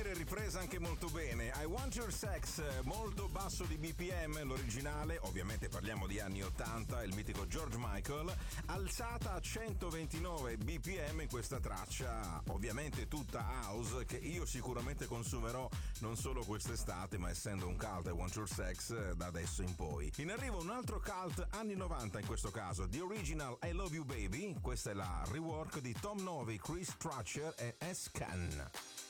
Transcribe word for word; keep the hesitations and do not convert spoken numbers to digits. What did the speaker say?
dire ripresa anche molto bene. I Want Your Sex, molto basso di B P M, l'originale, ovviamente parliamo di anni ottanta, il mitico George Michael, alzata a centoventinove B P M in questa traccia, ovviamente tutta house, che io sicuramente consumerò non solo quest'estate, ma essendo un cult I Want Your Sex da adesso in poi. In arrivo un altro cult anni novanta in questo caso, The Original I Love You Baby, questa è la rework di Tom Novi, Chris Tracher e S-Can.